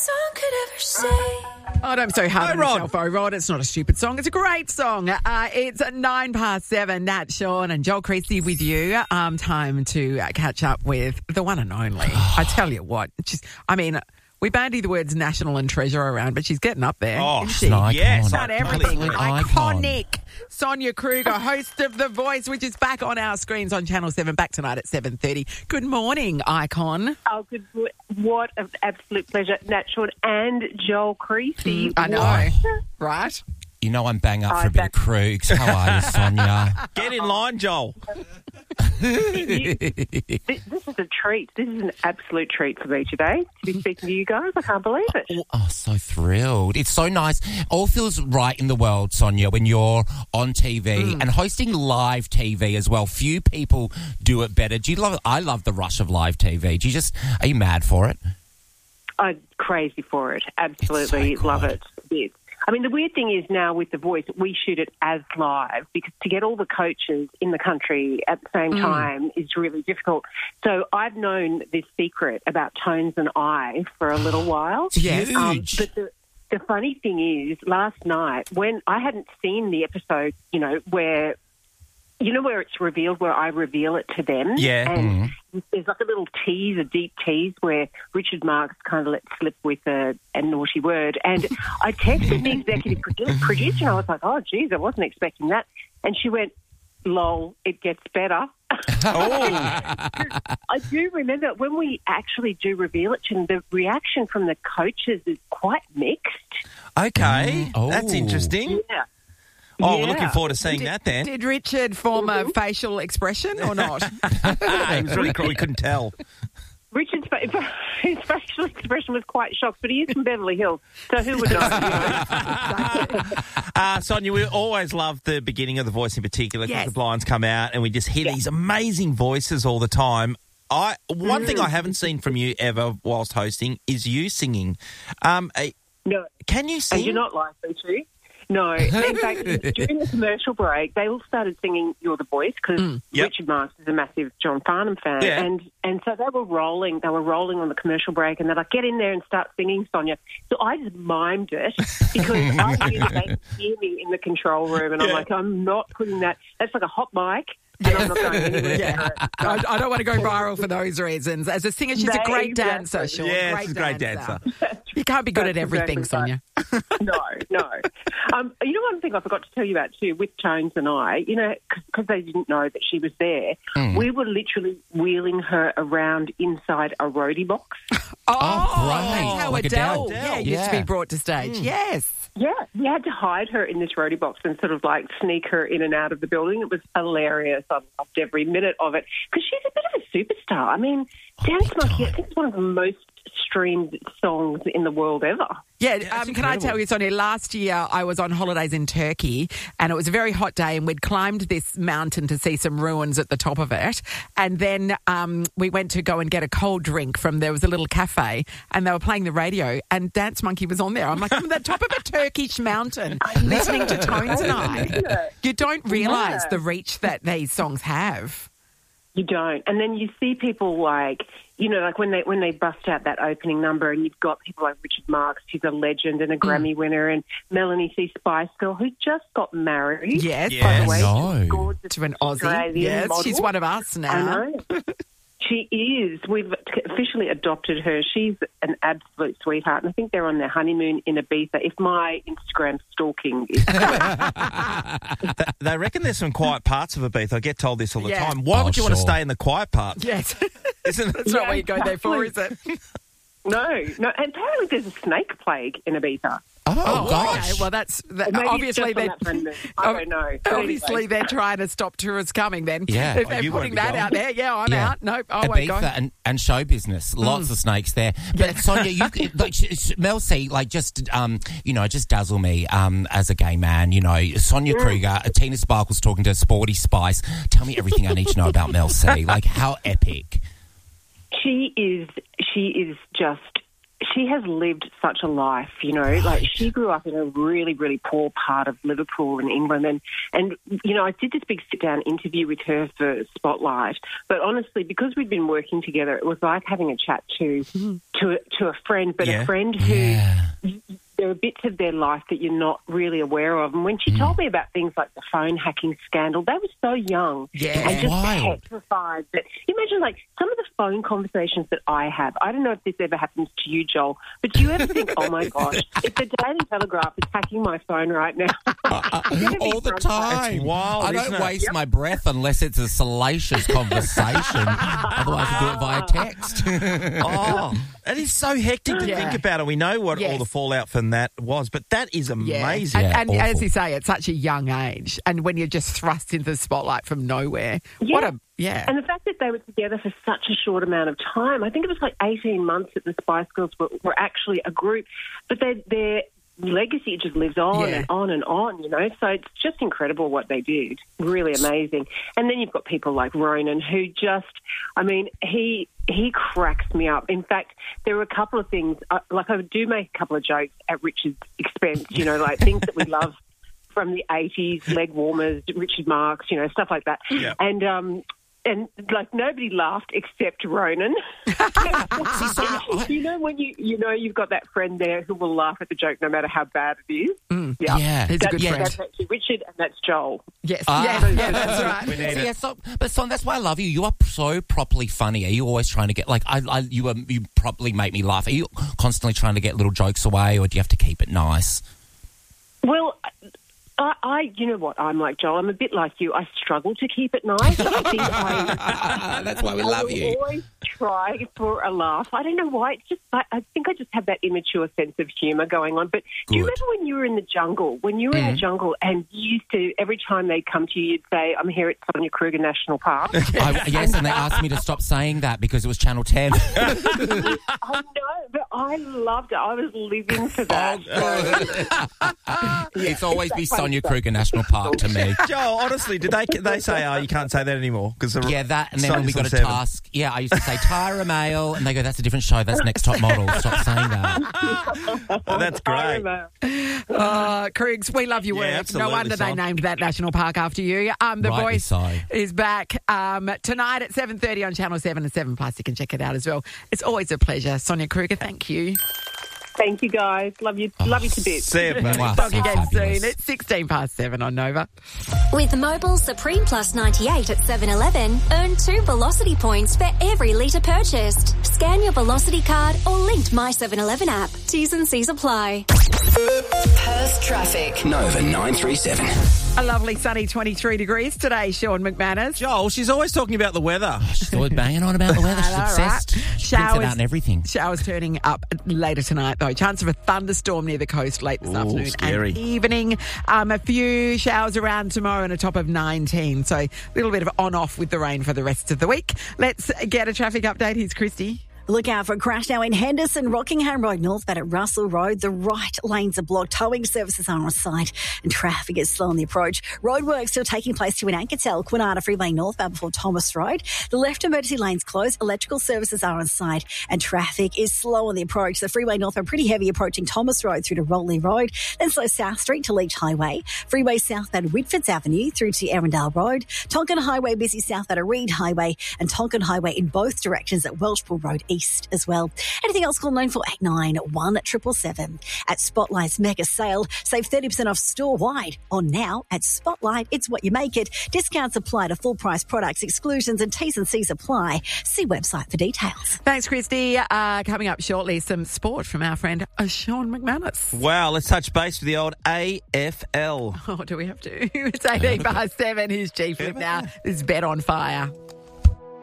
song could ever say. Oh, don't be so hard on Rod. yourself, Rod. It's not a stupid song. It's a great song. It's 7:09. Nat, Sean and Joel Creasy with you. Time to catch up with the one and only. I tell you what. We bandy the words national and treasure around, but she's getting up there. Oh, isn't she? an icon. Yes, Done everything. absolute icon. Iconic. Sonia Kruger, host of The Voice, which is back on our screens on Channel 7, back tonight at 7:30. Good morning, icon. Oh, good. What an absolute pleasure. Nat, Sean and Joel Creasy. I know. What? Right? You know I'm bang up for a bit of Krugs. How are you, Sonia? Get in line, Joel. This is a treat. This is an absolute treat for me today to be speaking to you guys. I can't believe it. Oh, so thrilled. It's so nice. All feels right in the world, Sonia, when you're on TV and hosting live TV as well. Few people do it better. Do you love it? I love the rush of live TV. Are you mad for it? I'm crazy for it. Absolutely It's so love good. it. Yes. I mean, the weird thing is now with The Voice, we shoot it as live because to get all the coaches in the country at the same time is really difficult. So I've known this secret about Tones and I for a little while. It's huge. But the funny thing is, last night, when I hadn't seen the episode, where it's revealed, where I reveal it to them. Yeah. And there's like a little tease, a deep tease, where Richard Marks kind of let slip with a naughty word. And I texted the executive producer and I was like, oh, geez, I wasn't expecting that. And she went, lol, it gets better. I do remember when we actually do reveal it to them, the reaction from the coaches is quite mixed. Okay. Oh. That's interesting. Yeah. Oh, we're looking forward to seeing that then. Did Richard form a facial expression or not? He was really cool. We couldn't tell. Richard's his facial expression was quite shocked, but he is from Beverly Hills, so who would know? Sonia, we always love the beginning of The Voice in particular because Yes. the blinds come out and we just hear these amazing voices all the time. One thing I haven't seen from you ever whilst hosting is you singing. No. Can you sing? And you're not likely to. No. In fact, during the commercial break, they all started singing You're the Voice because Richard Marks is a massive John Farnham fan. Yeah. And so they were rolling on the commercial break and they're like, get in there and start singing, Sonia. So I just mimed it because I knew that they could hear me in the control room and I'm like, I'm not putting that. That's like a hot mic. And I'm not going anywhere. I don't want to go viral for those reasons. As a singer, she's a great dancer, Sean. Yeah, she's a great dancer. You can't be good at everything, exactly Sonia. No. One thing I forgot to tell you about too, with Tones and I, because they didn't know that she was there, we were literally wheeling her around inside a roadie box. right. That's how Like Adele, Adele. used to be brought to stage. Yes. Yeah, we had to hide her in this roadie box and sort of like sneak her in and out of the building. It was hilarious. I loved every minute of it because she's a bit of a superstar. I mean, Dance Monkey, I think it's one of the most streamed songs in the world ever. Yeah, can I tell you, Sonia, last year I was on holidays in Turkey and it was a very hot day and we'd climbed this mountain to see some ruins at the top of it. And then we went to go and get a cold drink there was a little cafe and they were playing the radio and Dance Monkey was on there. I'm like, I'm at the top of a Turkish mountain listening to Tones and I. You don't realise the reach that these songs have. You don't. And then you see people like when they bust out that opening number and you've got people like Richard Marks, who's a legend and a Grammy winner, and Melanie C. Spice Girl, who just got married. Yes. By the way. No. She's gorgeous To an Aussie. Australian Yes, model. she's one of us now. I know. She is. We've officially adopted her. She's an absolute sweetheart, and I think they're on their honeymoon in Ibiza. If my Instagram stalking is correct. They reckon there's some quiet parts of Ibiza. I get told this all the Yeah. time. Why would you want to sure. stay in the quiet part? Yes. Isn't it? That's not what you go there for, is it? No. And apparently there's a snake plague in Ibiza. Oh, Okay, gosh. well, Maybe obviously it's just on that honeymoon. I don't know. But Obviously, anyway. they're trying to stop tourists coming. Then, Yeah. if Oh, they're you won't putting be that going. out there, I'm Yeah. out. Nope, I won't go. Ibiza and show business. Lots of snakes there. But Sonia, you Mel C, just dazzle me as a gay man. Sonia Kruger, Tina Sparkle's talking to Sporty Spice. Tell me everything I need to know about Mel C. How epic. She is just she has lived such a life, you know. Right. Like, she grew up in a really, really poor part of Liverpool in England. And you know, I did this big sit-down interview with her for Spotlight. But honestly, because we'd been working together, it was like having a chat to a friend, but a friend who... There are bits of their life that you're not really aware of. And when she told me about things like the phone hacking scandal, they were so young and just petrified. That, imagine, like, some of the phone conversations that I have. I don't know if this ever happens to you, Joel, but do you ever think, oh, my gosh, if the Daily Telegraph is hacking my phone right now? All the time. It's wild, I don't isn't it? waste my breath unless it's a salacious conversation. Otherwise, I do it via text. It is so hectic to think about it. We know what all the fallout from that was, but that is amazing. And as you say, at such a young age, and when you're just thrust into the spotlight from nowhere. And the fact that they were together for such a short amount of time, I think it was like 18 months that the Spice Girls were actually a group, but their legacy just lives on and on and on, you know. So it's just incredible what they did. Really amazing. And then you've got people like Ronan, who just, I mean, he cracks me up. In fact, there were a couple of things, like I do make a couple of jokes at Richard's expense, you know, like things that we love from the 80s, leg warmers, Richard Marx, you know, stuff like that. Yeah. And like, nobody laughed except Ronan. You know, when you've got that friend there who will laugh at the joke no matter how bad it is. He's a good friend. That's actually Richard, and that's Joel. Yes, that's right. We need it. But Son, that's why I love you. You are so properly funny. Are you always trying to get you properly make me laugh? Are you constantly trying to get little jokes away, or do you have to keep it nice? Well, you know what, I'm like Joel. I'm a bit like you. I struggle to keep it nice. I think that's why we love you. I always try for a laugh. I don't know why. It's just I think I just have that immature sense of humour going on. But do you remember when you were in the jungle? When you were in the jungle, and you used to, every time they'd come to you, you'd say, "I'm here at Sonia Kruger National Park." Yes, and they asked me to stop saying that because it was Channel 10. I know, but I loved it. I was living for that. It's always be Sonia Kruger National Park to me. Joel, honestly, did they say, "Oh, you can't say that anymore"? That, and then when we got a task, I used to say Tyra Mail, and they go, "That's a different show. That's Next Top Model. Stop saying that." That's great. Kriegs, we love your work. Absolutely, no wonder they named that national park after you. The Rightly Voice so. is back tonight at 7:30 on Channel 7 and 7+. You can check it out as well. It's always a pleasure. Sonia Kruger, thank you. Thank you, guys. Love you to bits. See you, buddy. Talk again soon. It's 7:16 on Nova. With Mobile Supreme Plus 98 at 7-Eleven, earn 2 Velocity points for every litre purchased. Scan your Velocity card or linked My 7-Eleven app. T's and C's apply. Perth traffic. Nova 937. A lovely sunny 23 degrees today, Sean McManus. Joel, she's always talking about the weather. She's always banging on about the weather. She's obsessed. Right? She prints it out and everything. Showers turning up later tonight, though. Chance of a thunderstorm near the coast late this afternoon scary. and evening. A few showers around tomorrow and a top of 19. So a little bit of on-off with the rain for the rest of the week. Let's get a traffic update. Here's Christy. Look out for a crash now in Henderson, Rockingham Road, northbound at Russell Road. The right lanes are blocked. Towing services are on site and traffic is slow on the approach. Roadwork still taking place to Inancatel, Kwinana Freeway northbound before Thomas Road. The left emergency lanes closed. Electrical services are on site and traffic is slow on the approach. The freeway northbound pretty heavy approaching Thomas Road through to Rowley Road. Then slow South Street to Leach Highway. Freeway southbound Whitfords Avenue through to Arundel Road. Tonkin Highway busy southbound at Reed Highway and Tonkin Highway in both directions at Welshpool Road East as well. Anything else, call 9489 1777. At Spotlight's mega sale, save 30% off store-wide. On now at Spotlight, it's what you make it. Discounts apply to full-price products. Exclusions and T's and C's apply. See website for details. Thanks, Christy. Coming up shortly, some sport from our friend Sean McManus. Wow, let's touch base with the old AFL. Oh, do we have to? It's 7:18. Here's G Flip now. This is Bet on Fire.